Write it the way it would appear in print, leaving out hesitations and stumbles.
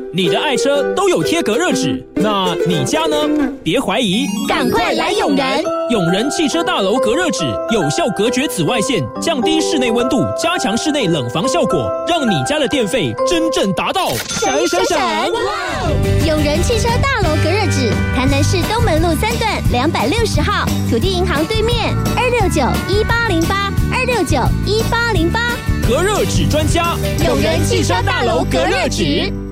你的爱车都有贴隔热纸，那你家呢？别怀疑， 赶快来永仁！ 永仁汽车大楼隔热纸有效隔绝紫外线，降低室内温度，加强室内冷房效果，让你家的电费真正达到省！哇！永仁汽车大楼隔热纸，台南市东门路3段260号，土地银行对面，269-1808，269-1808。 隔热纸专家， 永仁汽车大楼隔热纸。